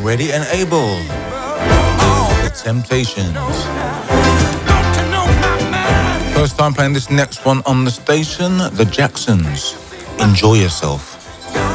Ready and Able. The Temptations. First time playing this next one on the station, the Jacksons. Enjoy yourself.